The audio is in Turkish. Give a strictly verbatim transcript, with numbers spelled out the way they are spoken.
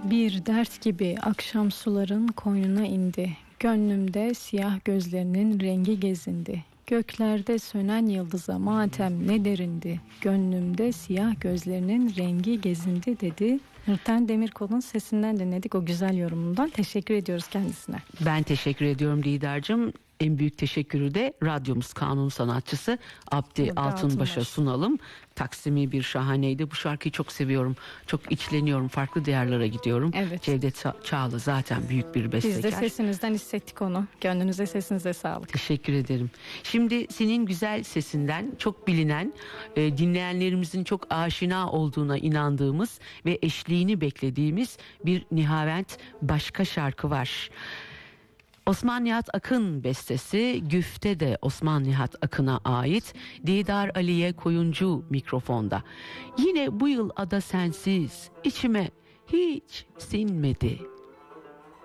Bir dert gibi akşam suların koynuna indi. Gönlümde siyah gözlerinin rengi gezindi. Göklerde sönen yıldıza matem ne derindi. Gönlümde siyah gözlerinin rengi gezindi dedi. Nurten Demirkol'un sesinden dinledik, o güzel yorumundan. Teşekkür ediyoruz kendisine. Ben teşekkür ediyorum Lider'cim. En büyük teşekkürü de radyomuz kanun sanatçısı Abdi Abdi Altınbaş'a Altınbaş. sunalım. Taksimi bir şahaneydi. Bu şarkıyı çok seviyorum. Çok içleniyorum. Farklı diyarlara gidiyorum. Evet. Cevdet Ça- Çağlı zaten büyük bir bestekar. Biz de sesinizden hissettik onu. Gönlünüze, sesinize sağlık. Teşekkür ederim. Şimdi senin güzel sesinden çok bilinen, e, dinleyenlerimizin çok aşina olduğuna inandığımız ve eşliğini beklediğimiz bir Nihavent başka şarkı var. Osman Nihat Akın bestesi, güfte de Osman Nihat Akın'a ait. Didar Aliye Koyuncu mikrofonda. Yine bu yıl ada sensiz içime hiç sinmedi.